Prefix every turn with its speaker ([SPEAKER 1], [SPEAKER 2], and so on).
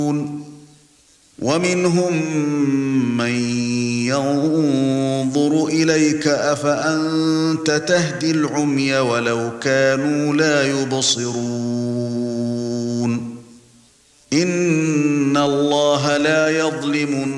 [SPEAKER 1] ومنهم من ينظر إليك أفأنت تهدي العمي ولو كانوا لا يبصرون إن الله لا يظلم